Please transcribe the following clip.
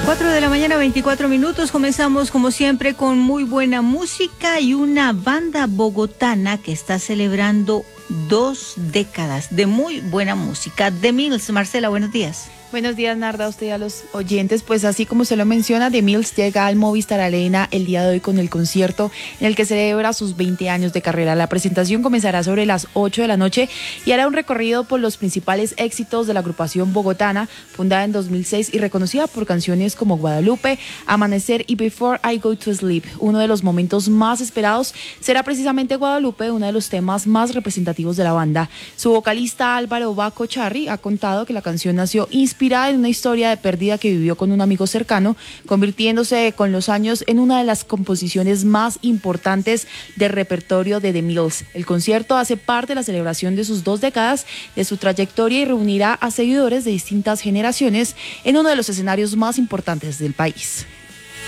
4 de la mañana, 24 minutos. Comenzamos como siempre con muy buena música y una banda bogotana que está celebrando 2 décadas de muy buena música. The Mills. Marcela, buenos días. Buenos días, Narda, a usted y a los oyentes. Pues así como se lo menciona, The Mills llega al Movistar Arena el día de hoy con el concierto en el que celebra sus 20 años de carrera. La presentación comenzará sobre las 8 de la noche y hará un recorrido por los principales éxitos de la agrupación bogotana, fundada en 2006 y reconocida por canciones como Guadalupe, Amanecer y Before I Go to Sleep. Uno de los momentos más esperados será precisamente Guadalupe, uno de los temas más representativos de la banda. Su vocalista Álvaro Baco Charri ha contado que la canción nació inspirada en una historia de pérdida que vivió con un amigo cercano, convirtiéndose con los años en una de las composiciones más importantes del repertorio de The Mills. El concierto hace parte de la celebración de sus 2 décadas de su trayectoria y reunirá a seguidores de distintas generaciones en uno de los escenarios más importantes del país.